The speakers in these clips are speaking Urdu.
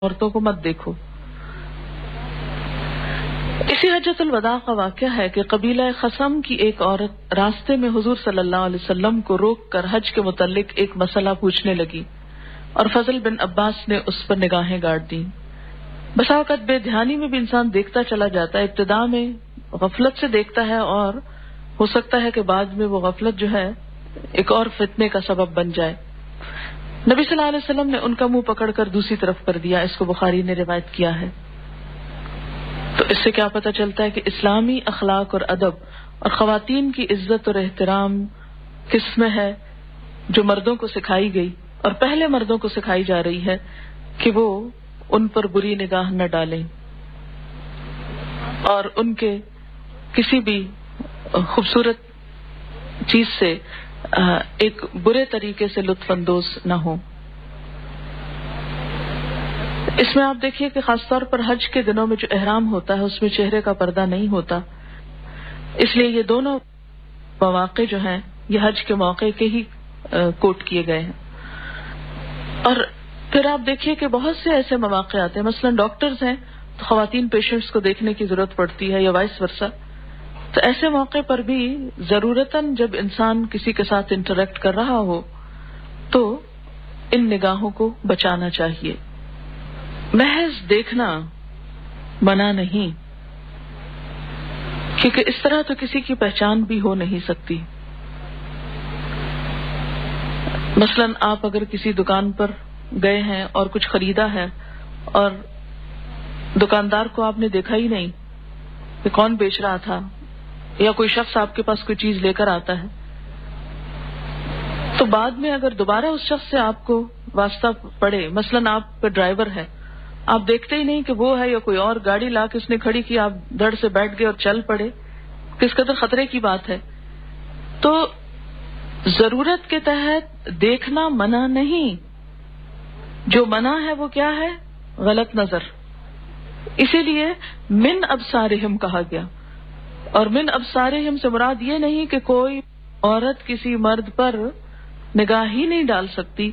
عورتوں کو مت دیکھو۔ اسی حجۃ الوداع کا واقعہ ہے کہ قبیلہ خثم کی ایک عورت راستے میں حضور صلی اللہ علیہ وسلم کو روک کر حج کے متعلق ایک مسئلہ پوچھنے لگی اور فضل بن عباس نے اس پر نگاہیں گاڑ دیں۔ بسا اوقات بے دھیانی میں بھی انسان دیکھتا چلا جاتا ہے، ابتدا میں غفلت سے دیکھتا ہے اور ہو سکتا ہے کہ بعد میں وہ غفلت جو ہے ایک اور فتنے کا سبب بن جائے۔ نبی صلی اللہ علیہ وسلم نے ان کا منہ پکڑ کر دوسری طرف کر دیا، اس کو بخاری نے روایت کیا ہے۔ تو اس سے کیا پتہ چلتا ہے کہ اسلامی اخلاق اور ادب اور خواتین کی عزت اور احترام کس میں ہے، جو مردوں کو سکھائی گئی اور پہلے مردوں کو سکھائی جا رہی ہے کہ وہ ان پر بری نگاہ نہ ڈالیں اور ان کے کسی بھی خوبصورت چیز سے ایک برے طریقے سے لطف اندوز نہ ہو۔ اس میں آپ دیکھیے کہ خاص طور پر حج کے دنوں میں جو احرام ہوتا ہے اس میں چہرے کا پردہ نہیں ہوتا، اس لیے یہ دونوں مواقع جو ہیں یہ حج کے موقع کے ہی کوٹ کیے گئے ہیں۔ اور پھر آپ دیکھیے کہ بہت سے ایسے مواقع آتے ہیں، مثلا ڈاکٹرز ہیں تو خواتین پیشنٹس کو دیکھنے کی ضرورت پڑتی ہے یا وائس ورثہ، تو ایسے موقع پر بھی ضرورتاً جب انسان کسی کے ساتھ انٹریکٹ کر رہا ہو تو ان نگاہوں کو بچانا چاہیے۔ محض دیکھنا منع نہیں، کیونکہ اس طرح تو کسی کی پہچان بھی ہو نہیں سکتی۔ مثلا آپ اگر کسی دکان پر گئے ہیں اور کچھ خریدا ہے اور دکاندار کو آپ نے دیکھا ہی نہیں کہ کون بیچ رہا تھا، یا کوئی شخص آپ کے پاس کوئی چیز لے کر آتا ہے، تو بعد میں اگر دوبارہ اس شخص سے آپ کو واسطہ پڑے، مثلا آپ کا ڈرائیور ہے، آپ دیکھتے ہی نہیں کہ وہ ہے یا کوئی اور، گاڑی لا کے اس نے کھڑی کی، آپ دھڑ سے بیٹھ گئے اور چل پڑے، کس قدر خطرے کی بات ہے۔ تو ضرورت کے تحت دیکھنا منع نہیں، جو منع ہے وہ کیا ہے؟ غلط نظر۔ اسی لیے من ابصارہم کہا گیا، اور من ابصارہم سے مراد یہ نہیں کہ کوئی عورت کسی مرد پر نگاہ ہی نہیں ڈال سکتی۔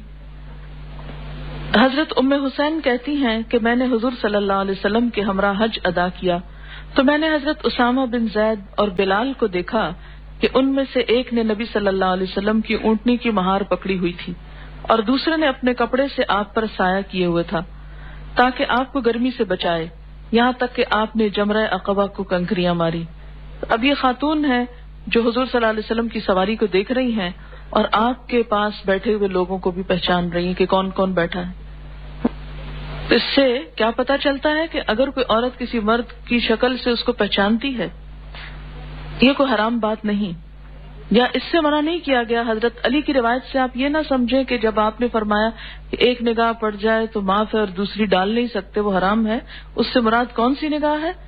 حضرت ام حسین کہتی ہیں کہ میں نے حضور صلی اللہ علیہ وسلم کے ہمراہ حج ادا کیا تو میں نے حضرت اسامہ بن زید اور بلال کو دیکھا کہ ان میں سے ایک نے نبی صلی اللہ علیہ وسلم کی اونٹنی کی مہار پکڑی ہوئی تھی اور دوسرے نے اپنے کپڑے سے آپ پر سایہ کیے ہوئے تھا تاکہ آپ کو گرمی سے بچائے، یہاں تک کہ آپ نے جمرہ عقبہ کو کنکریاں ماری۔ اب یہ خاتون ہے جو حضور صلی اللہ علیہ وسلم کی سواری کو دیکھ رہی ہیں اور آپ کے پاس بیٹھے ہوئے لوگوں کو بھی پہچان رہی ہیں کہ کون کون بیٹھا ہے۔ اس سے کیا پتا چلتا ہے کہ اگر کوئی عورت کسی مرد کی شکل سے اس کو پہچانتی ہے، یہ کوئی حرام بات نہیں، یا اس سے منع نہیں کیا گیا۔ حضرت علی کی روایت سے آپ یہ نہ سمجھیں کہ جب آپ نے فرمایا کہ ایک نگاہ پڑ جائے تو معاف ہے اور دوسری ڈال نہیں سکتے، وہ حرام ہے، اس سے مراد کون سی نگاہ ہے؟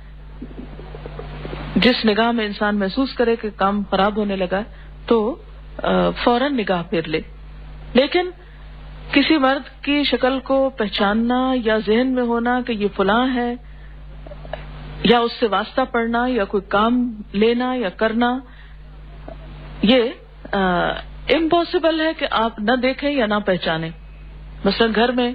جس نگاہ میں انسان محسوس کرے کہ کام خراب ہونے لگا تو فوراً نگاہ پھیر لے۔ لیکن کسی مرد کی شکل کو پہچاننا یا ذہن میں ہونا کہ یہ فلاں ہے، یا اس سے واسطہ پڑھنا یا کوئی کام لینا یا کرنا، یہ امپاسبل ہے کہ آپ نہ دیکھیں یا نہ پہچانیں۔ مثلا گھر میں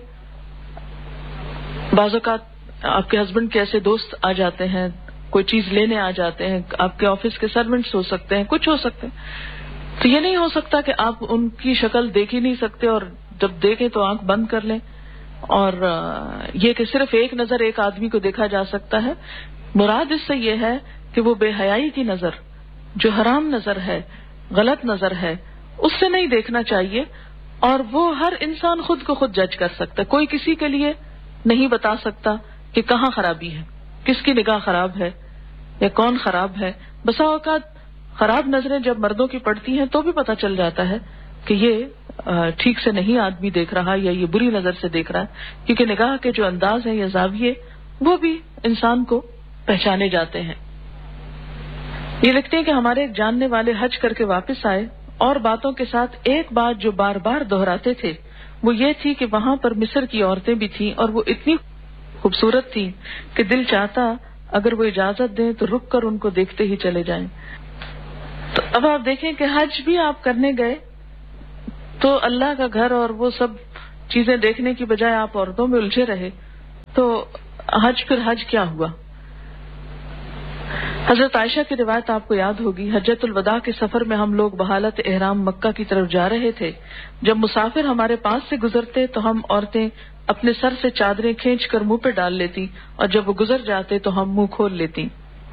بعض اوقات آپ کے ہسبینڈ کے ایسے دوست آ جاتے ہیں، کوئی چیز لینے آ جاتے ہیں، آپ کے آفس کے سرونٹس ہو سکتے ہیں، کچھ ہو سکتے ہیں، تو یہ نہیں ہو سکتا کہ آپ ان کی شکل دیکھ ہی نہیں سکتے اور جب دیکھیں تو آنکھ بند کر لیں، اور یہ کہ صرف ایک نظر ایک آدمی کو دیکھا جا سکتا ہے۔ مراد اس سے یہ ہے کہ وہ بے حیائی کی نظر، جو حرام نظر ہے، غلط نظر ہے، اس سے نہیں دیکھنا چاہیے، اور وہ ہر انسان خود کو خود جج کر سکتا ہے۔ کوئی کسی کے لیے نہیں بتا سکتا کہ کہاں خرابی ہے، کس کی نگاہ خراب ہے یا کون خراب ہے۔ بسا اوقات خراب نظریں جب مردوں کی پڑتی ہیں تو بھی پتہ چل جاتا ہے کہ یہ ٹھیک سے نہیں آدمی دیکھ رہا یا یہ بری نظر سے دیکھ رہا ہے، کیونکہ نگاہ کے جو انداز ہیں یا زاویے وہ بھی انسان کو پہچانے جاتے ہیں۔ یہ لکھتے ہیں کہ ہمارے ایک جاننے والے حج کر کے واپس آئے اور باتوں کے ساتھ ایک بات جو بار بار دہراتے تھے وہ یہ تھی کہ وہاں پر مصر کی عورتیں بھی تھیں اور وہ اتنی خوبصورت تھیں کہ دل چاہتا اگر وہ اجازت دیں تو رک کر ان کو دیکھتے ہی چلے جائیں۔ تو اب آپ دیکھیں کہ حج بھی آپ کرنے گئے تو اللہ کا گھر اور وہ سب چیزیں دیکھنے کی بجائے آپ عورتوں میں الجھے رہے، تو حج پھر حج کیا ہوا؟ حضرت عائشہ کی روایت آپ کو یاد ہوگی، حجۃ الوداع کے سفر میں ہم لوگ بحالت احرام مکہ کی طرف جا رہے تھے. جب مسافر ہمارے پاس سے گزرتے تو ہم عورتیں اپنے سر سے چادریں کھینچ کر منہ پہ ڈال لیتی اور جب وہ گزر جاتے تو ہم منہ کھول لیتی.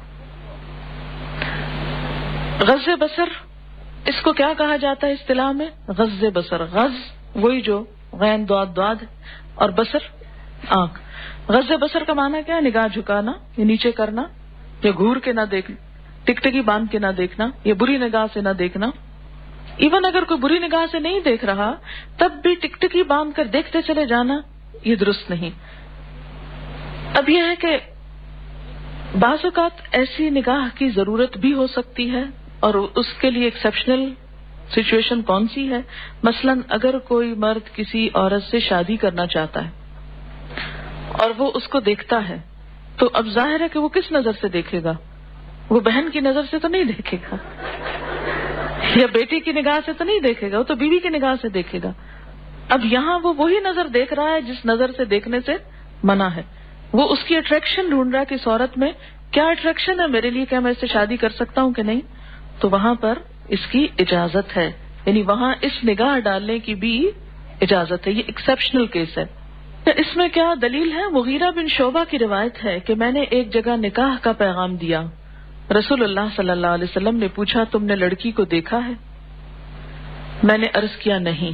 غض بصر اس کو کیا کہا جاتا ہے اصطلاح میں؟ غض بصر. غض وہی جو غین داد داد اور بصر آنکھ. غض بصر کا معنی کیا ہے؟ نگاہ جھکانا یا نیچے کرنا، یا گھور کے نہ دیکھنا، ٹکٹکی باندھ کے نہ دیکھنا، یا بری نگاہ سے نہ دیکھنا. ایون اگر کوئی بری نگاہ سے نہیں دیکھ رہا تب بھی ٹکٹکی باندھ کر دیکھتے چلے جانا یہ درست نہیں. اب یہ ہے کہ بعض اوقات ایسی نگاہ کی ضرورت بھی ہو سکتی ہے، اور اس کے لیے ایکسیپشنل سچویشن کون سی ہے؟ مثلا اگر کوئی مرد کسی عورت سے شادی کرنا چاہتا ہے اور وہ اس کو دیکھتا ہے تو اب ظاہر ہے کہ وہ کس نظر سے دیکھے گا؟ وہ بہن کی نظر سے تو نہیں دیکھے گا، یا بیٹی کی نگاہ سے تو نہیں دیکھے گا، وہ تو بیوی کی نگاہ سے دیکھے گا. اب یہاں وہ وہی نظر دیکھ رہا ہے جس نظر سے دیکھنے سے منع ہے. وہ اس کی اٹریکشن ڈھونڈ رہا ہے کہ اس عورت میں کیا اٹریکشن ہے میرے لیے، کیا میں اس سے شادی کر سکتا ہوں کہ نہیں. تو وہاں پر اس کی اجازت ہے، یعنی وہاں اس نگاہ ڈالنے کی بھی اجازت ہے. یہ ایکسیپشنل کیس ہے. اس میں کیا دلیل ہے؟ مغیرہ بن شعبہ کی روایت ہے کہ میں نے ایک جگہ نکاح کا پیغام دیا. رسول اللہ صلی اللہ علیہ وسلم نے پوچھا تم نے لڑکی کو دیکھا ہے؟ میں نے عرض کیا نہیں.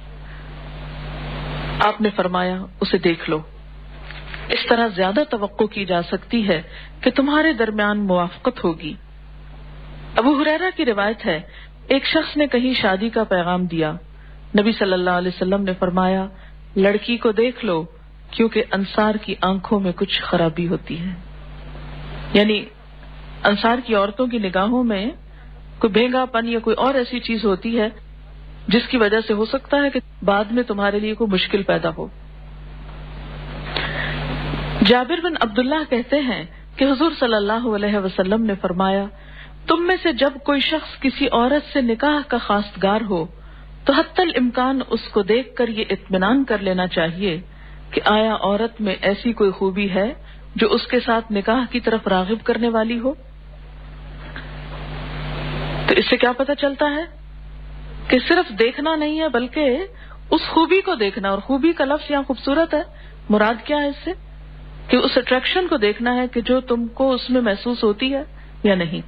آپ نے فرمایا اسے دیکھ لو. اس طرح زیادہ توقع کی جا سکتی ہے کہ تمہارے درمیان موافقت ہوگی. ابو ہریرہ کی روایت ہے ایک شخص نے کہیں شادی کا پیغام دیا. نبی صلی اللہ علیہ وسلم نے فرمایا لڑکی کو دیکھ لو کیونکہ انصار کی آنکھوں میں کچھ خرابی ہوتی ہے. یعنی انصار کی عورتوں کی نگاہوں میں کوئی بھینگا پن یا کوئی اور ایسی چیز ہوتی ہے جس کی وجہ سے ہو سکتا ہے کہ بعد میں تمہارے لیے کوئی مشکل پیدا ہو. جابر بن عبداللہ کہتے ہیں کہ حضور صلی اللہ علیہ وسلم نے فرمایا تم میں سے جب کوئی شخص کسی عورت سے نکاح کا خواستگار ہو تو حتی الامکان اس کو دیکھ کر یہ اطمینان کر لینا چاہیے کہ آیا عورت میں ایسی کوئی خوبی ہے جو اس کے ساتھ نکاح کی طرف راغب کرنے والی ہو. تو اس سے کیا پتہ چلتا ہے کہ صرف دیکھنا نہیں ہے بلکہ اس خوبی کو دیکھنا. اور خوبی کا لفظ یہاں خوبصورت ہے. مراد کیا ہے اس سے؟ کہ اس اٹریکشن کو دیکھنا ہے کہ جو تم کو اس میں محسوس ہوتی ہے یا نہیں.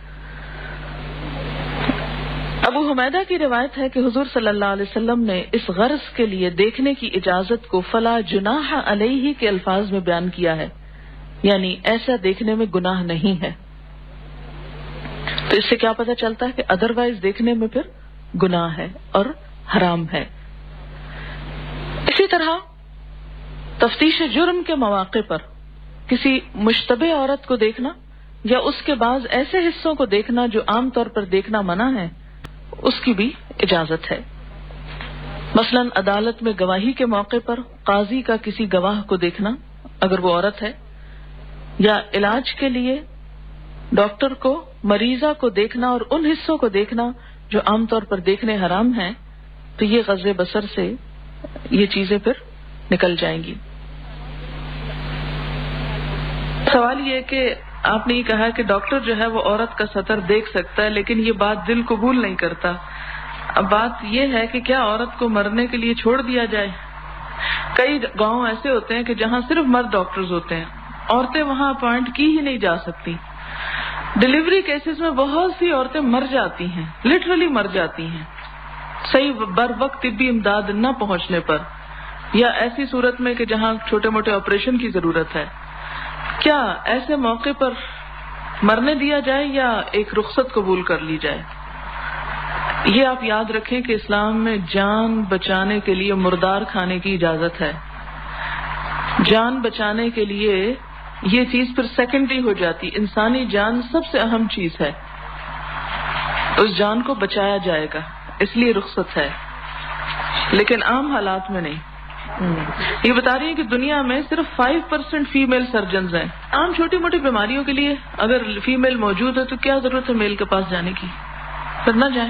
ابو حمیدہ کی روایت ہے کہ حضور صلی اللہ علیہ وسلم نے اس غرض کے لیے دیکھنے کی اجازت کو فلا جناح علیہ کے الفاظ میں بیان کیا ہے، یعنی ایسا دیکھنے میں گناہ نہیں ہے. تو اس سے کیا پتہ چلتا ہے کہ ادروائز دیکھنے میں پھر گناہ ہے اور حرام ہے. اسی طرح تفتیش جرم کے مواقع پر کسی مشتبہ عورت کو دیکھنا یا اس کے بعض ایسے حصوں کو دیکھنا جو عام طور پر دیکھنا منع ہے اس کی بھی اجازت ہے. مثلا عدالت میں گواہی کے موقع پر قاضی کا کسی گواہ کو دیکھنا اگر وہ عورت ہے، یا علاج کے لیے ڈاکٹر کو مریضہ کو دیکھنا اور ان حصوں کو دیکھنا جو عام طور پر دیکھنے حرام ہیں، تو یہ غض بصر سے یہ چیزیں پھر نکل جائیں گی. سوال یہ کہ آپ نے یہ کہا کہ ڈاکٹر جو ہے وہ عورت کا سطر دیکھ سکتا ہے لیکن یہ بات دل قبول نہیں کرتا. اب بات یہ ہے کہ کیا عورت کو مرنے کے لیے چھوڑ دیا جائے؟ کئی گاؤں ایسے ہوتے ہیں کہ جہاں صرف مرد ڈاکٹرز ہوتے ہیں، عورتیں وہاں اپوائنٹ کی ہی نہیں جا سکتی. ڈیلیوری کیسز میں بہت سی عورتیں مر جاتی ہیں، لٹرلی مر جاتی ہیں صحیح بر وقت طبی امداد نہ پہنچنے پر، یا ایسی صورت میں کہ جہاں چھوٹے موٹے آپریشن کی ضرورت ہے. کیا ایسے موقع پر مرنے دیا جائے یا ایک رخصت قبول کر لی جائے؟ یہ آپ یاد رکھیں کہ اسلام میں جان بچانے کے لیے مردار کھانے کی اجازت ہے. جان بچانے کے لیے یہ چیز پھر سیکنڈری ہو جاتی. انسانی جان سب سے اہم چیز ہے، اس جان کو بچایا جائے گا، اس لیے رخصت ہے، لیکن عام حالات میں نہیں. یہ بتا رہی ہے کہ دنیا میں صرف 5% فیمیل سرجنز ہیں. عام چھوٹی موٹی بیماریوں کے لیے اگر فیمیل موجود ہے تو کیا ضرورت ہے میل کے پاس جانے کی؟ پھر نہ جائیں.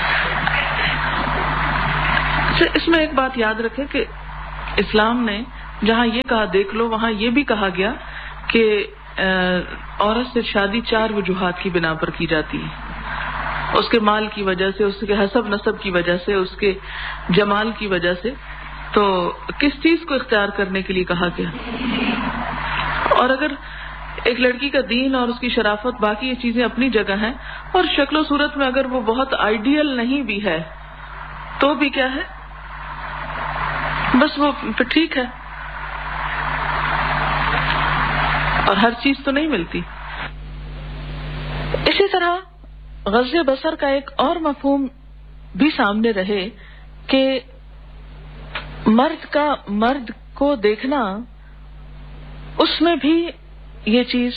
اس میں ایک بات یاد رکھیں کہ اسلام نے جہاں یہ کہا دیکھ لو وہاں یہ بھی کہا گیا کہ عورت سے شادی 4 وجوہات کی بنا پر کی جاتی ہے، اس کے مال کی وجہ سے، اس کے حسب نسب کی وجہ سے، اس کے جمال کی وجہ سے. تو کس چیز کو اختیار کرنے کے لیے کہا گیا؟ اور اگر ایک لڑکی کا دین اور اس کی شرافت باقی یہ چیزیں اپنی جگہ ہیں، اور شکل و صورت میں اگر وہ بہت آئیڈیل نہیں بھی ہے تو بھی کیا ہے، بس وہ پھر ٹھیک ہے، اور ہر چیز تو نہیں ملتی. اسی طرح غض بصر کا ایک اور مفہوم بھی سامنے رہے کہ مرد کو دیکھنا، اس میں بھی یہ چیز،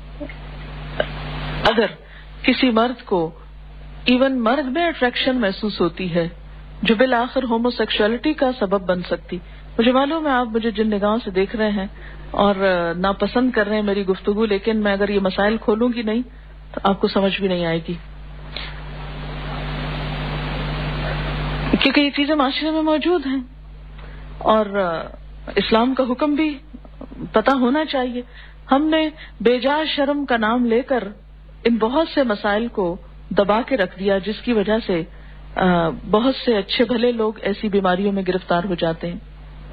اگر کسی مرد کو ایون مرد میں اٹریکشن محسوس ہوتی ہے جو بالآخر ہومو سیکشوالٹی کا سبب بن سکتی. مجھے معلوم ہے آپ مجھے جن نگاہوں سے دیکھ رہے ہیں اور ناپسند کر رہے ہیں میری گفتگو، لیکن میں اگر یہ مسائل کھولوں گی نہیں تو آپ کو سمجھ بھی نہیں آئے گی، کیونکہ یہ چیزیں معاشرے میں موجود ہیں اور اسلام کا حکم بھی پتہ ہونا چاہیے. ہم نے بے جا شرم کا نام لے کر ان بہت سے مسائل کو دبا کے رکھ دیا، جس کی وجہ سے بہت سے اچھے بھلے لوگ ایسی بیماریوں میں گرفتار ہو جاتے ہیں.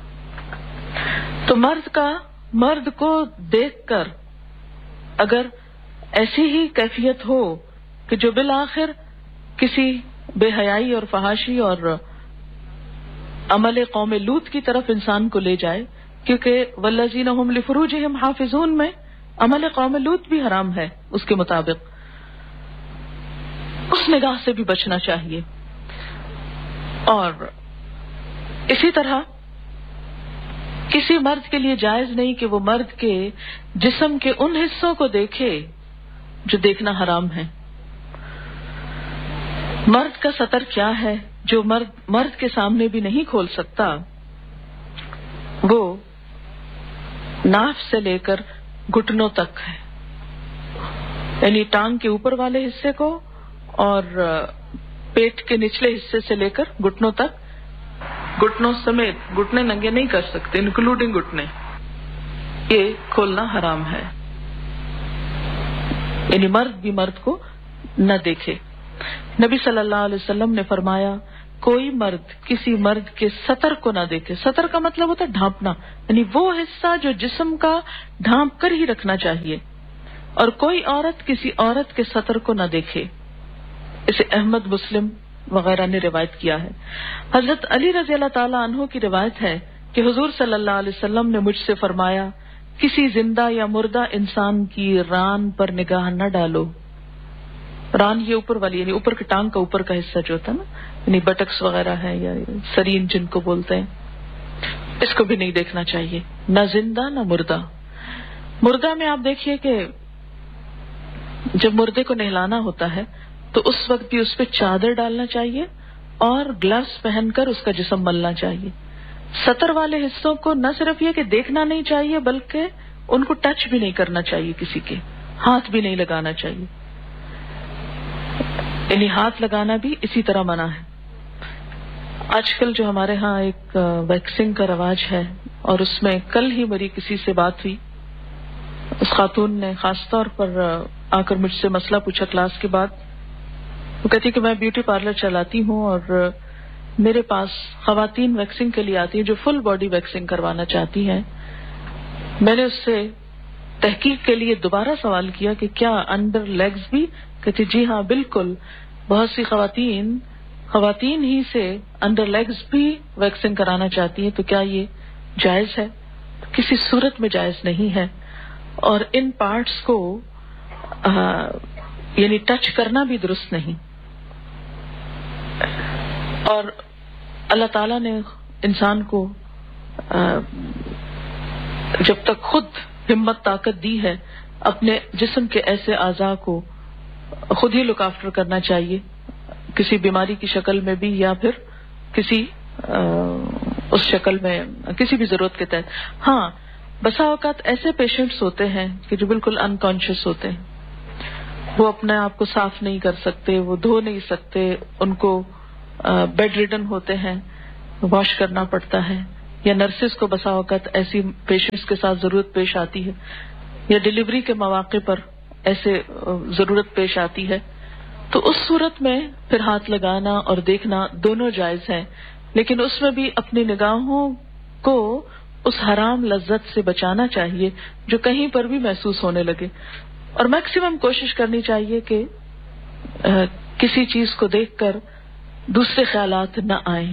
تو مرد کو دیکھ کر اگر ایسی ہی کیفیت ہو کہ جو بالآخر کسی بے حیائی اور فحاشی اور عمل قوم لوط کی طرف انسان کو لے جائے، کیونکہ والذین هم لفروجہم حافظون میں عمل قوم لوط بھی حرام ہے اس کے مطابق، اس نگاہ سے بھی بچنا چاہیے. اور اسی طرح کسی مرد کے لیے جائز نہیں کہ وہ مرد کے جسم کے ان حصوں کو دیکھے جو دیکھنا حرام ہے. مرد کا سطر کیا ہے جو مرد کے سامنے بھی نہیں کھول سکتا؟ وہ ناف سے لے کر گھٹنوں تک ہے، یعنی ٹانگ کے اوپر والے حصے کو اور پیٹ کے نچلے حصے سے لے کر گھٹنوں تک، گھٹنوں سمیت، گھٹنے ننگے نہیں کر سکتے انکلوڈنگ گھٹنے، یہ کھولنا حرام ہے، یعنی مرد بھی مرد کو نہ دیکھے. نبی صلی اللہ علیہ وسلم نے فرمایا کوئی مرد کسی مرد کے سطر کو نہ دیکھے. سطر کا مطلب ہوتا ہے ڈھانپنا، یعنی وہ حصہ جو جسم کا ڈھانپ کر ہی رکھنا چاہیے، اور کوئی عورت کسی عورت کے سطر کو نہ دیکھے. اسے احمد، مسلم وغیرہ نے روایت کیا ہے. حضرت علی رضی اللہ تعالی عنہ کی روایت ہے کہ حضور صلی اللہ علیہ وسلم نے مجھ سے فرمایا کسی زندہ یا مردہ انسان کی ران پر نگاہ نہ ڈالو. ران یہ اوپر والی، یعنی اوپر کی ٹانگ کا اوپر کا حصہ جو ہوتا ہے نا، یعنی بٹکس وغیرہ ہے یا سرین جن کو بولتے ہیں، اس کو بھی نہیں دیکھنا چاہیے، نہ زندہ نہ مردہ. مردہ میں آپ دیکھیے کہ جب مردے کو نہلانا ہوتا ہے تو اس وقت بھی اس پہ چادر ڈالنا چاہیے اور گلوز پہن کر اس کا جسم ملنا چاہیے. سطر والے حصوں کو نہ صرف یہ کہ دیکھنا نہیں چاہیے بلکہ ان کو ٹچ بھی نہیں کرنا چاہیے، کسی کے ہاتھ بھی نہیں لگانا چاہیے، یعنی ہاتھ لگانا بھی اسی طرح منع ہے. آج کل جو ہمارے ہاں ایک ویکسنگ کا رواج ہے، اور اس میں کل ہی میری کسی سے بات ہوئی، اس خاتون نے خاص طور پر آ کر مجھ سے مسئلہ پوچھا کلاس کے بعد. وہ کہتی کہ میں بیوٹی پارلر چلاتی ہوں اور میرے پاس خواتین ویکسنگ کے لیے آتی ہیں جو فل باڈی ویکسنگ کروانا چاہتی ہیں. میں نے اس سے تحقیق کے لیے دوبارہ سوال کیا کہ کیا انڈر لیگز بھی؟ کہتی جی ہاں بالکل، بہت سی خواتین ہی سے انڈر لیگز بھی ویکسنگ کرانا چاہتی ہیں. تو کیا یہ جائز ہے؟ کسی صورت میں جائز نہیں ہے، اور ان پارٹس کو یعنی ٹچ کرنا بھی درست نہیں. اور اللہ تعالیٰ نے انسان کو جب تک خود ہمت طاقت دی ہے، اپنے جسم کے ایسے اعضاء کو خود ہی لک آفٹر کرنا چاہیے، کسی بیماری کی شکل میں بھی یا پھر کسی اس شکل میں کسی بھی ضرورت کے تحت. ہاں بسا اوقات ایسے پیشنٹس ہوتے ہیں کہ جو بالکل انکانشیس ہوتے ہیں، وہ اپنے آپ کو صاف نہیں کر سکتے، وہ دھو نہیں سکتے، ان کو بیڈ ریڈن ہوتے ہیں، واش کرنا پڑتا ہے، یا نرسز کو بسا اوقات ایسی پیشنٹس کے ساتھ ضرورت پیش آتی ہے، یا ڈلیوری کے مواقع پر ایسے ضرورت پیش آتی ہے، تو اس صورت میں پھر ہاتھ لگانا اور دیکھنا دونوں جائز ہیں، لیکن اس میں بھی اپنی نگاہوں کو اس حرام لذت سے بچانا چاہیے جو کہیں پر بھی محسوس ہونے لگے، اور میکسیمم کوشش کرنی چاہیے کہ کسی چیز کو دیکھ کر دوسرے خیالات نہ آئیں۔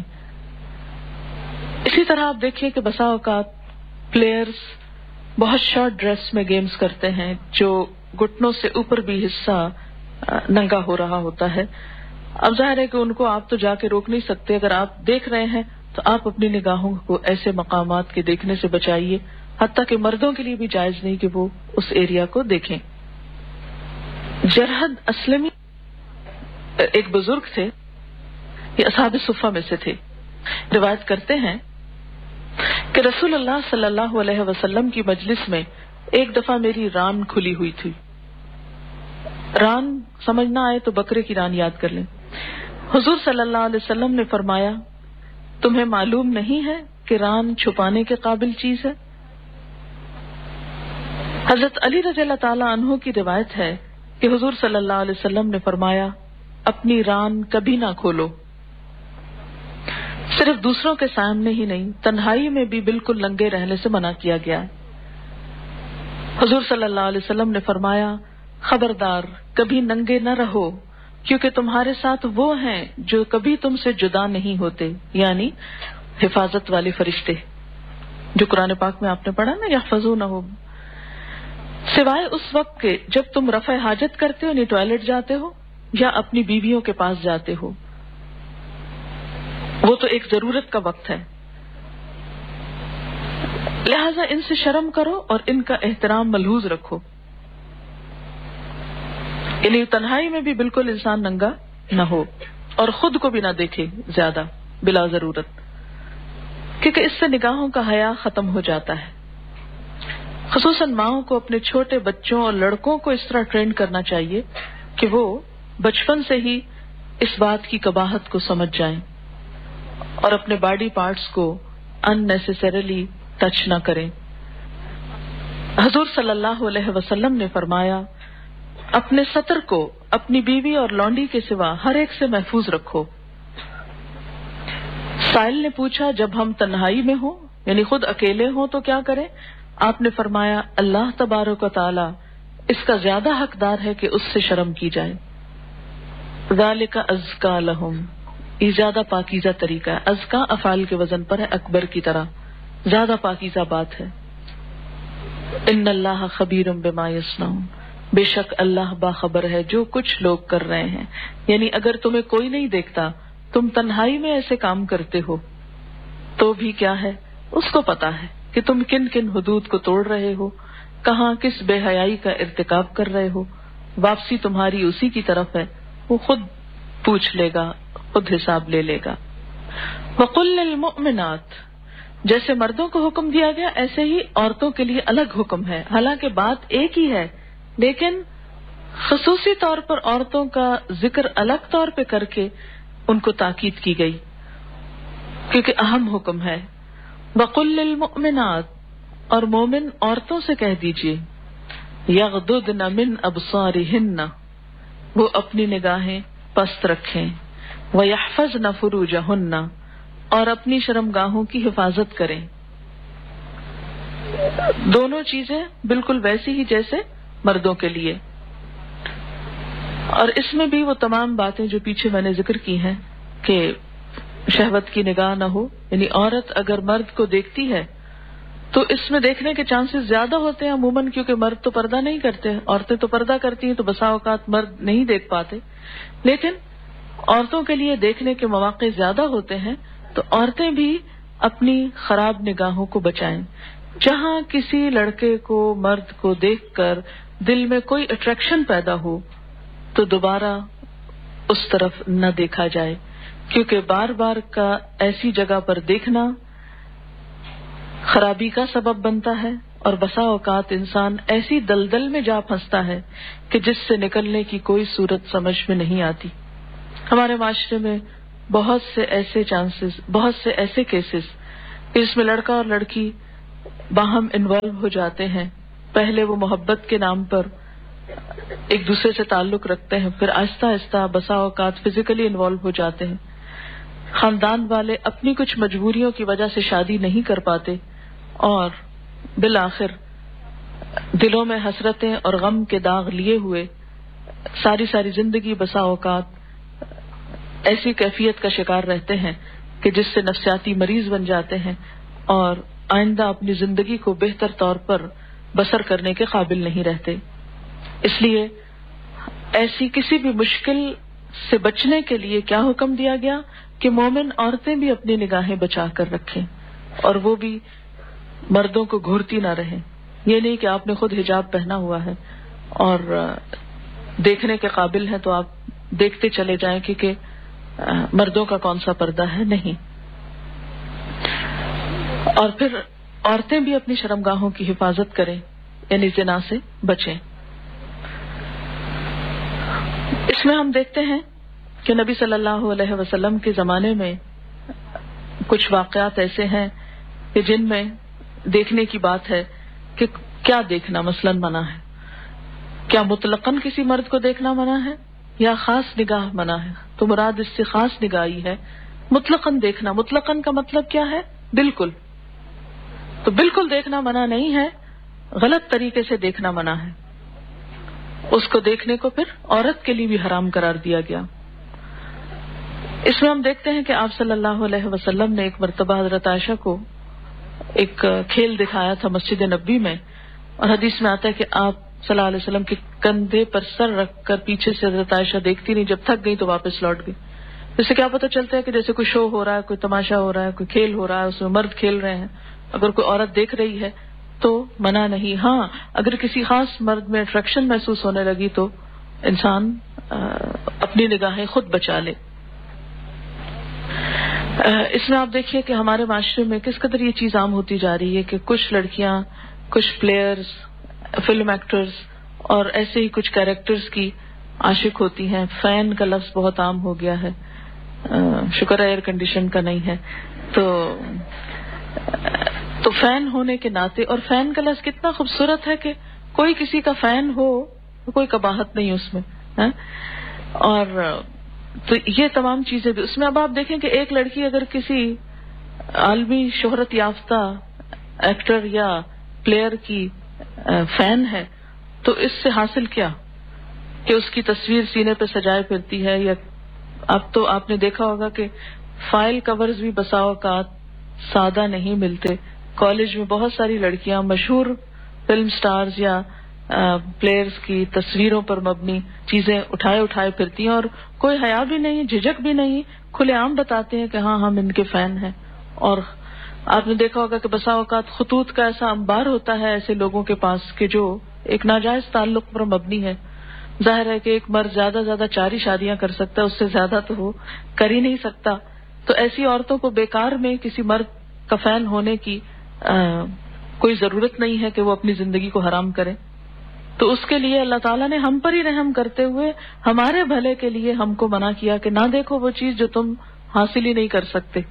اسی طرح آپ دیکھیے کہ بسا اوقات پلیئرز بہت شارٹ ڈریس میں گیمز کرتے ہیں جو گھٹنوں سے اوپر بھی حصہ ننگا ہو رہا ہوتا ہے۔ اب ظاہر ہے کہ ان کو آپ تو جا کے روک نہیں سکتے، اگر آپ دیکھ رہے ہیں تو آپ اپنی نگاہوں کو ایسے مقامات کے دیکھنے سے بچائیے، حتیٰ کہ مردوں کے لیے بھی جائز نہیں کہ وہ اس ایریا کو دیکھیں۔ جرحد اسلمی ایک بزرگ تھے، یہ اصحاب صفہ میں سے تھے، روایت کرتے ہیں کہ رسول اللہ صلی اللہ علیہ وسلم کی مجلس میں ایک دفعہ میری ران کھلی ہوئی تھی۔ ران سمجھ نہ آئے تو بکرے کی ران یاد کر لیں۔ حضور صلی اللہ علیہ وسلم نے فرمایا، تمہیں معلوم نہیں ہے کہ ران چھپانے کے قابل چیز ہے؟ حضرت علی رضی اللہ تعالی عنہ کی روایت ہے کہ حضور صلی اللہ علیہ وسلم نے فرمایا، اپنی ران کبھی نہ کھولو۔ صرف دوسروں کے سامنے ہی نہیں، تنہائی میں بھی بالکل ننگے رہنے سے منع کیا گیا ہے۔ حضور صلی اللہ علیہ وسلم نے فرمایا، خبردار کبھی ننگے نہ رہو، کیونکہ تمہارے ساتھ وہ ہیں جو کبھی تم سے جدا نہیں ہوتے، یعنی حفاظت والے فرشتے جو قرآن پاک میں آپ نے پڑھا نا، یحفظونہ، سوائے اس وقت کے جب تم رفع حاجت کرتے ہو، یعنی ٹوائلٹ جاتے ہو یا اپنی بیویوں کے پاس جاتے ہو، وہ تو ایک ضرورت کا وقت ہے، لہذا ان سے شرم کرو اور ان کا احترام ملحوظ رکھو۔ یعنی تنہائی میں بھی بالکل انسان ننگا نہ ہو اور خود کو بھی نہ دیکھے زیادہ بلا ضرورت، کیونکہ اس سے نگاہوں کا حیا ختم ہو جاتا ہے۔ خصوصاً ماؤں کو اپنے چھوٹے بچوں اور لڑکوں کو اس طرح ٹرین کرنا چاہیے کہ وہ بچپن سے ہی اس بات کی قباحت کو سمجھ جائیں اور اپنے باڈی پارٹس کو ان نیسیسریلی ٹچ نہ کریں۔ حضور صلی اللہ علیہ وسلم نے فرمایا، اپنے سطر کو اپنی بیوی اور لونڈی کے سوا ہر ایک سے محفوظ رکھو۔ سائل نے پوچھا، جب ہم تنہائی میں ہوں یعنی خود اکیلے ہوں تو کیا کریں؟ آپ نے فرمایا، اللہ تبارک و تعالی اس کا زیادہ حقدار ہے کہ اس سے شرم کی جائے۔ ذالک ازکا لہم، یہ زیادہ پاکیزہ طریقہ ہے۔ ازکا افعال کے وزن پر ہے، اکبر کی طرح زیادہ پاکیزہ بات ہے۔ ان اللہ خبیر بما یصنعون، بے شک اللہ باخبر ہے جو کچھ لوگ کر رہے ہیں۔ یعنی اگر تمہیں کوئی نہیں دیکھتا، تم تنہائی میں ایسے کام کرتے ہو، تو بھی کیا ہے، اس کو پتا ہے کہ تم کن کن حدود کو توڑ رہے ہو، کہاں کس بے حیائی کا ارتکاب کر رہے ہو۔ واپسی تمہاری اسی کی طرف ہے، وہ خود پوچھ لے گا، خود حساب لے لے گا۔ وَقُلْ لِلْمُؤْمِنَاتِ، جیسے مردوں کو حکم دیا گیا ایسے ہی عورتوں کے لیے الگ حکم ہے، حالانکہ بات ایک ہی ہے، لیکن خصوصی طور پر عورتوں کا ذکر الگ طور پہ کر کے ان کو تاکید کی گئی، کیونکہ اہم حکم ہے۔ وَقُلْ لِلْمُؤْمِنَاتِ، اور مومن عورتوں سے کہہ دیجئے، یغضضن من ابصارہن، وہ اپنی نگاہیں پست رکھیں، وَيَحْفَظْنَ فُرُوجَهُنَّ، اور اپنی شرمگاہوں کی حفاظت کریں۔ دونوں چیزیں بالکل ویسی ہی جیسے مردوں کے لیے، اور اس میں بھی وہ تمام باتیں جو پیچھے میں نے ذکر کی ہیں کہ شہوت کی نگاہ نہ ہو، یعنی عورت اگر مرد کو دیکھتی ہے تو اس میں دیکھنے کے چانسز زیادہ ہوتے ہیں عموماً، کیونکہ مرد تو پردہ نہیں کرتے، عورتیں تو پردہ کرتی ہیں تو بسا اوقات مرد نہیں دیکھ پاتے، لیکن عورتوں کے لیے دیکھنے کے مواقع زیادہ ہوتے ہیں، تو عورتیں بھی اپنی خراب نگاہوں کو بچائیں۔ جہاں کسی لڑکے کو مرد کو دیکھ کر دل میں کوئی اٹریکشن پیدا ہو تو دوبارہ اس طرف نہ دیکھا جائے، کیونکہ بار بار کا ایسی جگہ پر دیکھنا خرابی کا سبب بنتا ہے، اور بسا اوقات انسان ایسی دلدل میں جا پھنستا ہے کہ جس سے نکلنے کی کوئی صورت سمجھ میں نہیں آتی۔ ہمارے معاشرے میں بہت سے ایسے کیسز اس میں لڑکا اور لڑکی باہم انوالو ہو جاتے ہیں. پہلے وہ محبت کے نام پر ایک دوسرے سے تعلق رکھتے ہیں، پھر آہستہ آہستہ بسا اوقات فزیکلی انوالو ہو جاتے ہیں. خاندان والے اپنی کچھ مجبوریوں کی وجہ سے شادی نہیں کر پاتے اور بالآخر دلوں میں حسرتیں اور غم کے داغ لیے ہوئے ساری زندگی بسا اوقات ایسی کیفیت کا شکار رہتے ہیں کہ جس سے نفسیاتی مریض بن جاتے ہیں اور آئندہ اپنی زندگی کو بہتر طور پر بسر کرنے کے قابل نہیں رہتے. اس لیے ایسی کسی بھی مشکل سے بچنے کے لیے کیا حکم دیا گیا کہ مومن عورتیں بھی اپنی نگاہیں بچا کر رکھیں اور وہ بھی مردوں کو گھورتی نہ رہیں. یہ نہیں کہ آپ نے خود حجاب پہنا ہوا ہے اور دیکھنے کے قابل ہے تو آپ دیکھتے چلے جائیں کیونکہ مردوں کا کون سا پردہ ہے، نہیں. اور پھر عورتیں بھی اپنی شرمگاہوں کی حفاظت کریں، یعنی زنا سے بچیں. اس میں ہم دیکھتے ہیں کہ نبی صلی اللہ علیہ وسلم کے زمانے میں کچھ واقعات ایسے ہیں کہ جن میں دیکھنے کی بات ہے کہ کیا دیکھنا مثلاً منع ہے. کیا مطلقاً کسی مرد کو دیکھنا منع ہے یا خاص نگاہ منع ہے؟ تو مراد اس سے خاص نگاہی ہے. مطلقاً دیکھنا، مطلقاً کا مطلب کیا ہے؟ بالکل. تو بالکل دیکھنا منع نہیں ہے، غلط طریقے سے دیکھنا منع ہے. اس کو دیکھنے کو پھر عورت کے لیے بھی حرام قرار دیا گیا. اس میں ہم دیکھتے ہیں کہ آپ صلی اللہ علیہ وسلم نے ایک مرتبہ حضرت عائشہ کو ایک کھیل دکھایا تھا مسجد نبوی میں، اور حدیث میں آتا ہے کہ آپ صلی اللہ علیہ وسلم کے کندھے پر سر رکھ کر پیچھے سے حضرت عائشہ دیکھتی نہیں، جب تھک گئی تو واپس لوٹ گئی. اس سے کیا پتہ چلتا ہے کہ جیسے کوئی شو ہو رہا ہے، کوئی تماشا ہو رہا ہے، کوئی کھیل ہو رہا ہے، اس میں مرد کھیل رہے ہیں، اگر کوئی عورت دیکھ رہی ہے تو منع نہیں. ہاں اگر کسی خاص مرد میں اٹریکشن محسوس ہونے لگی تو انسان اپنی نگاہیں خود بچا لے. اس میں آپ دیکھیے کہ ہمارے معاشرے میں کس قدر یہ چیز عام ہوتی جا رہی ہے کہ کچھ لڑکیاں، کچھ پلیئرز، فلم ایکٹرز اور ایسے ہی کچھ کیریکٹرز کی عاشق ہوتی ہیں. فین کا لفظ بہت عام ہو گیا ہے، شکر ہے ایئر کنڈیشن کا نہیں ہے. تو فین ہونے کے ناطے، اور فین کا لفظ کتنا خوبصورت ہے کہ کوئی کسی کا فین ہو کوئی قباحت نہیں اس میں. اور تو یہ تمام چیزیں بھی اس میں. اب آپ دیکھیں کہ ایک لڑکی اگر کسی عالمی شہرت یافتہ ایکٹر یا پلیئر کی فین ہے تو اس سے حاصل کیا کہ اس کی تصویر سینے پہ سجائے پھرتی ہے. یا اب تو آپ نے دیکھا ہوگا کہ فائل کورز بھی بسا اوقات سادہ نہیں ملتے. کالج میں بہت ساری لڑکیاں مشہور فلم سٹارز یا پلیئرز کی تصویروں پر مبنی چیزیں اٹھائے پھرتی ہیں اور کوئی حیا بھی نہیں، جھجک بھی نہیں، کھلے عام بتاتے ہیں کہ ہاں ہم ان کے فین ہیں. اور آپ نے دیکھا ہوگا کہ بسا اوقات خطوط کا ایسا انبار ہوتا ہے ایسے لوگوں کے پاس کہ جو ایک ناجائز تعلق پر مبنی ہے. ظاہر ہے کہ ایک مرد زیادہ 4 ہی شادیاں کر سکتا ہے، اس سے زیادہ تو وہ کر ہی نہیں سکتا. تو ایسی عورتوں کو بیکار میں کسی مرد کا فین ہونے کی کوئی ضرورت نہیں ہے کہ وہ اپنی زندگی کو حرام کرے. تو اس کے لیے اللہ تعالیٰ نے ہم پر ہی رحم کرتے ہوئے ہمارے بھلے کے لیے ہم کو منع کیا کہ نہ دیکھو وہ چیز جو تم حاصل ہی نہیں کر سکتے.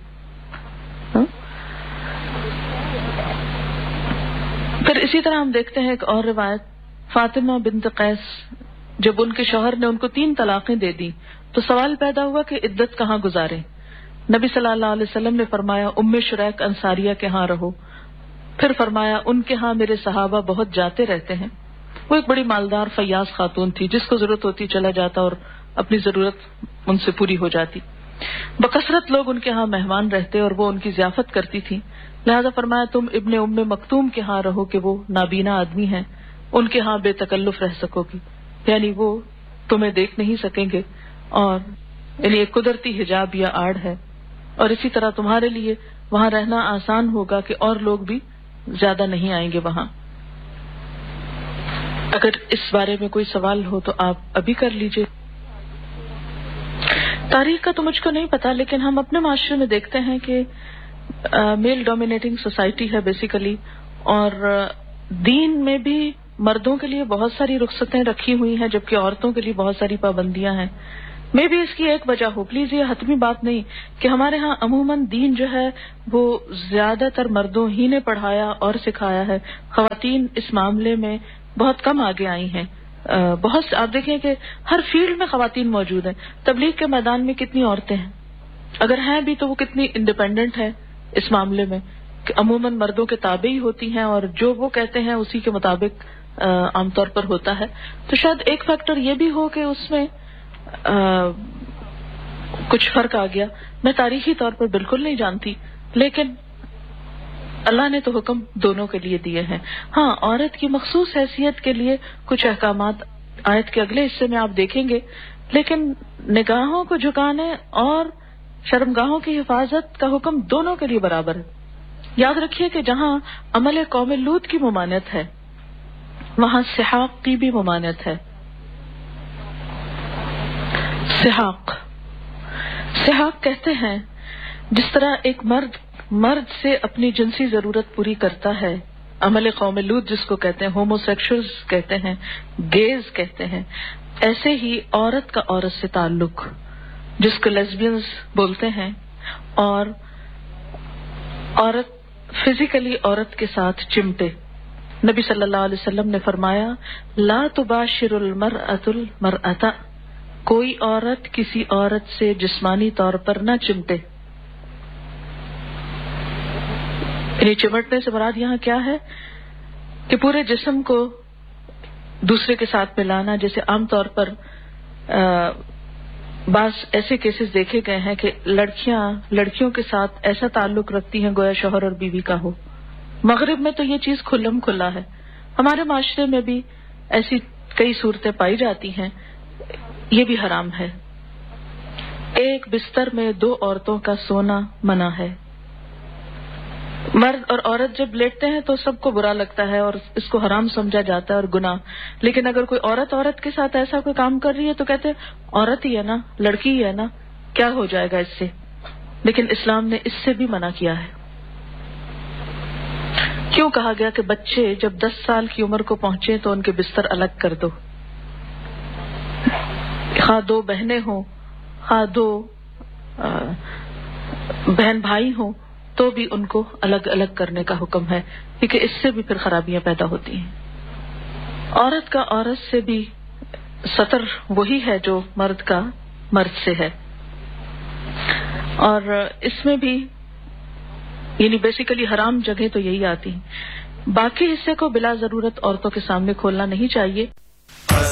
پھر اسی طرح ہم دیکھتے ہیں ایک اور روایت، فاطمہ بنت قیس جب ان کے شوہر نے ان کو 3 طلاقیں دے دی تو سوال پیدا ہوا کہ عدت کہاں گزارے. نبی صلی اللہ علیہ وسلم نے فرمایا ام شریک انصاریہ کے ہاں رہو. پھر فرمایا ان کے ہاں میرے صحابہ بہت جاتے رہتے ہیں. وہ ایک بڑی مالدار فیاض خاتون تھی، جس کو ضرورت ہوتی چلا جاتا اور اپنی ضرورت ان سے پوری ہو جاتی. بکثرت لوگ ان کے ہاں مہمان رہتے اور وہ ان کی ضیافت کرتی تھی. لہذا فرمایا تم ابن ام مکتوم کے ہاں رہو کہ وہ نابینا آدمی ہیں، ان کے ہاں بے تکلف رہ سکو گی، یعنی وہ تمہیں دیکھ نہیں سکیں گے، اور یعنی ایک قدرتی حجاب یا آڑ ہے. اور اسی طرح تمہارے لیے وہاں رہنا آسان ہوگا کہ اور لوگ بھی زیادہ نہیں آئیں گے وہاں. اگر اس بارے میں کوئی سوال ہو تو آپ ابھی کر لیجئے. تاریخ کا تو مجھ کو نہیں پتا، لیکن ہم اپنے معاشرے میں دیکھتے ہیں کہ میل ڈومینیٹنگ سوسائٹی ہے بیسیکلی، اور دین میں بھی مردوں کے لیے بہت ساری رخصتیں رکھی ہوئی ہیں جبکہ عورتوں کے لیے بہت ساری پابندیاں ہیں. میں بھی اس کی ایک وجہ ہو، پلیز یہ حتمی بات نہیں کہ ہمارے ہاں عموماً دین جو ہے وہ زیادہ تر مردوں ہی نے پڑھایا اور سکھایا ہے، خواتین اس معاملے میں بہت کم آگے آئی ہیں. بہت آپ دیکھیں کہ ہر فیلڈ میں خواتین موجود ہیں. تبلیغ کے میدان میں کتنی عورتیں ہیں، اگر ہیں بھی تو وہ کتنی انڈیپینڈنٹ ہیں اس معاملے میں کہ عموماً مردوں کے تابع ہی ہوتی ہیں اور جو وہ کہتے ہیں اسی کے مطابق عام طور پر ہوتا ہے. تو شاید ایک فیکٹر یہ بھی ہو کہ اس میں کچھ فرق آ گیا. میں تاریخی طور پر بالکل نہیں جانتی، لیکن اللہ نے تو حکم دونوں کے لیے دیے ہیں. ہاں، عورت کی مخصوص حیثیت کے لیے کچھ احکامات آیت کے اگلے حصے میں آپ دیکھیں گے، لیکن نگاہوں کو جھکانے اور شرمگاہوں کی حفاظت کا حکم دونوں کے لیے برابر ہے. یاد رکھیے کہ جہاں عمل قوم لوط کی ممانعت ہے وہاں سحاق کی بھی ممانعت ہے. سحاق کہتے ہیں جس طرح ایک مرد سے اپنی جنسی ضرورت پوری کرتا ہے، عمل قوم لوط جس کو کہتے ہیں، ہومو سیکشولز کہتے ہیں، گیز کہتے ہیں، ایسے ہی عورت کا عورت سے تعلق جس کو لیسبینز بولتے ہیں، اور عورت فزیکلی عورت کے ساتھ چمٹے. نبی صلی اللہ علیہ وسلم نے فرمایا لا تباشر المرأة المرأة، کوئی عورت کسی عورت سے جسمانی طور پر نہ چمٹے. یعنی چمٹنے سے مراد یہاں کیا ہے کہ پورے جسم کو دوسرے کے ساتھ ملانا. جیسے عام طور پر بعض ایسے کیسز دیکھے گئے ہیں کہ لڑکیوں کے ساتھ ایسا تعلق رکھتی ہیں گویا شوہر اور بیوی کا ہو. مغرب میں تو یہ چیز کھلم کھلا ہے، ہمارے معاشرے میں بھی ایسی کئی صورتیں پائی جاتی ہیں. یہ بھی حرام ہے. ایک بستر میں دو عورتوں کا سونا منع ہے. مرد اور عورت جب لیٹتے ہیں تو سب کو برا لگتا ہے اور اس کو حرام سمجھا جاتا ہے اور گناہ، لیکن اگر کوئی عورت کے ساتھ ایسا کوئی کام کر رہی ہے تو کہتے ہیں عورت ہی ہے نا، لڑکی ہی ہے نا، کیا ہو جائے گا اس سے. لیکن اسلام نے اس سے بھی منع کیا ہے. کیوں کہا گیا کہ بچے جب 10 سال کی عمر کو پہنچے تو ان کے بستر الگ کر دو، خواہ دو بہنیں ہوں خواہ دو بہن بھائی ہوں تو بھی ان کو الگ الگ کرنے کا حکم ہے، کیونکہ اس سے بھی پھر خرابیاں پیدا ہوتی ہیں. عورت کا عورت سے بھی سطر وہی ہے جو مرد کا مرد سے ہے، اور اس میں بھی یعنی بیسیکلی حرام جگہ تو یہی آتی ہیں. باقی حصے کو بلا ضرورت عورتوں کے سامنے کھولنا نہیں چاہیے.